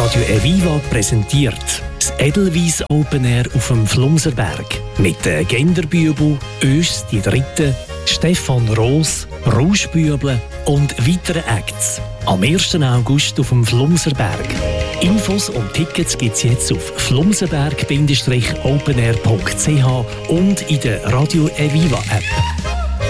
Radio Eviva präsentiert das Edelweiss Open Air auf dem Flumserberg. Mit den Genderbübel, Ös die Dritte, Stefan Roos, Rauschbüble und weiteren Acts. Am 1. August auf dem Flumserberg. Infos und Tickets gibt es jetzt auf flumserberg-openair.ch und in der Radio Eviva App.